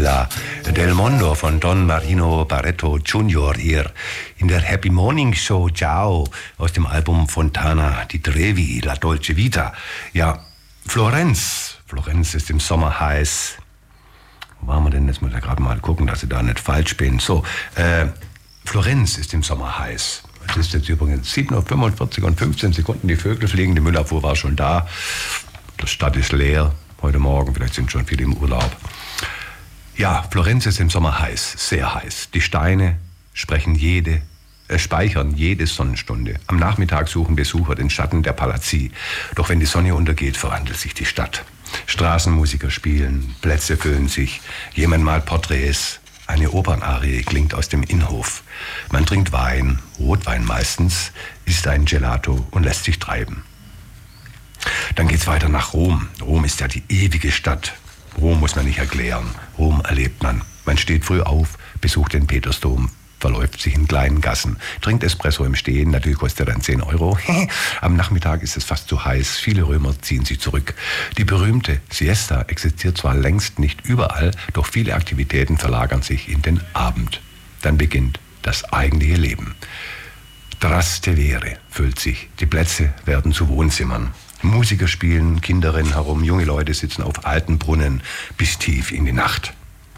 Bella del Mondo von Don Marino Barreto Jr. hier in der Happy Morning Show. Ciao, aus dem Album Fontana di Trevi, La Dolce Vita. Ja, Florenz ist im Sommer heiß. Wo waren wir denn? Jetzt muss ich gerade mal gucken, dass ich da nicht falsch bin. So, Florenz ist im Sommer heiß. Es ist jetzt übrigens 7:45 und 15 Sekunden. Die Vögel fliegen, die Müllabfuhr war schon da. Die Stadt ist leer heute Morgen, vielleicht sind schon viele im Urlaub. Ja, Florenz ist im Sommer heiß, sehr heiß. Die Steine speichern jede Sonnenstunde. Am Nachmittag suchen Besucher den Schatten der Palazzi. Doch wenn die Sonne untergeht, verwandelt sich die Stadt. Straßenmusiker spielen, Plätze füllen sich, jemand malt Porträts. Eine Opernarie klingt aus dem Innenhof. Man trinkt Wein, Rotwein meistens, isst ein Gelato und lässt sich treiben. Dann geht's weiter nach Rom. Rom ist ja die ewige Stadt. Rom muss man nicht erklären. Rom erlebt man. Man steht früh auf, besucht den Petersdom, verläuft sich in kleinen Gassen, trinkt Espresso im Stehen, natürlich kostet er dann 10 Euro. Am Nachmittag ist es fast zu heiß, viele Römer ziehen sich zurück. Die berühmte Siesta existiert zwar längst nicht überall, doch viele Aktivitäten verlagern sich in den Abend. Dann beginnt das eigentliche Leben. Trastevere füllt sich, die Plätze werden zu Wohnzimmern. Musiker spielen, Kinder rennen herum, junge Leute sitzen auf alten Brunnen bis tief in die Nacht.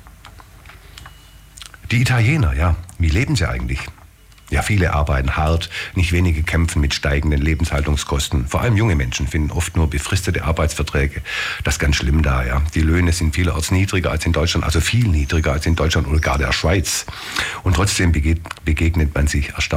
Die Italiener, ja, wie leben sie eigentlich? Ja, viele arbeiten hart, nicht wenige kämpfen mit steigenden Lebenshaltungskosten. Vor allem junge Menschen finden oft nur befristete Arbeitsverträge. Das ist ganz schlimm da, ja. Die Löhne sind vielerorts niedriger als in Deutschland, also viel niedriger als in Deutschland oder gar der Schweiz. Und trotzdem begegnet man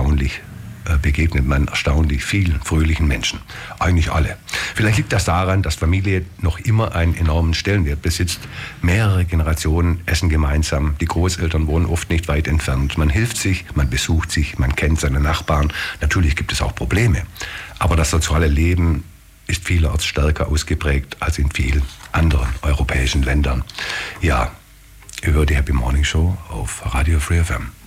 erstaunlich vielen fröhlichen Menschen. Eigentlich alle. Vielleicht liegt das daran, dass Familie noch immer einen enormen Stellenwert besitzt. Mehrere Generationen essen gemeinsam. Die Großeltern wohnen oft nicht weit entfernt. Man hilft sich, man besucht sich, man kennt seine Nachbarn. Natürlich gibt es auch Probleme. Aber das soziale Leben ist vielerorts stärker ausgeprägt als in vielen anderen europäischen Ländern. Ja, ihr hört die Happy Morning Show auf Radio Free FM.